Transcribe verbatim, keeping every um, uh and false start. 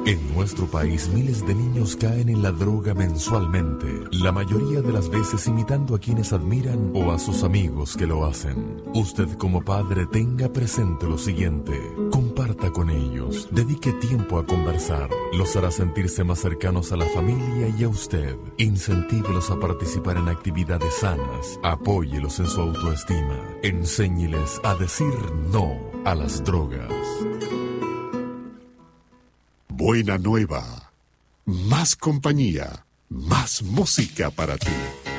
En nuestro país, miles de niños caen en la droga mensualmente, la mayoría de las veces imitando a quienes admiran o a sus amigos que lo hacen. Usted como padre tenga presente lo siguiente: comparta con ellos, dedique tiempo a conversar, los hará sentirse más cercanos a la familia y a usted. Incentívelos a participar en actividades sanas, apóyelos en su autoestima, enséñeles a decir no a las drogas. Buena nueva, más compañía, más música para ti.